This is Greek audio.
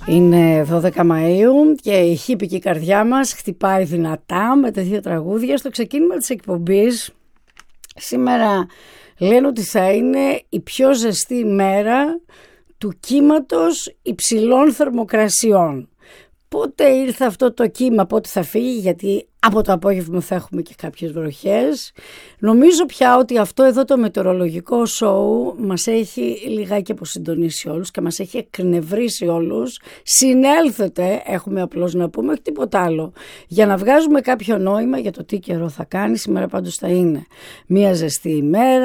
Είναι 12 Μαΐου και η χύπικη καρδιά μας χτυπάει δυνατά με τέτοια τραγούδια. Στο ξεκίνημα της εκπομπής σήμερα λένε ότι θα είναι η πιο ζεστή ημέρα του κύματος υψηλών θερμοκρασιών. Πότε ήρθε αυτό το κύμα, πότε θα φύγει, γιατί από το απόγευμα θα έχουμε και κάποιες βροχές. Νομίζω πια ότι αυτό εδώ το μετεωρολογικό σοου μας έχει λιγάκι αποσυντονίσει όλους και μας έχει εκνευρίσει όλους. Συνέλθετε, έχουμε απλώς να πούμε, όχι τίποτα άλλο, για να βγάζουμε κάποιο νόημα για το τι καιρό θα κάνει. Σήμερα πάντως θα είναι μια ζεστή ημέρα.